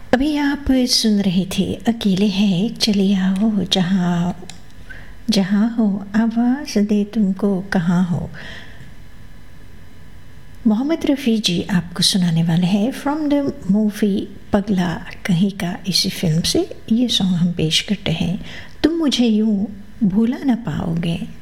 अभी आप सुन रहे थे अकेले हैं चले आओ, जहाँ जहाँ हो आवाज़ दे तुमको कहाँ हो। मोहम्मद रफ़ी जी आपको सुनाने वाले हैं फ्रॉम द मूवी पगला कहीं का। इसी फिल्म से ये सॉन्ग हम पेश करते हैं। तुम मुझे यूँ भूला न पाओगे।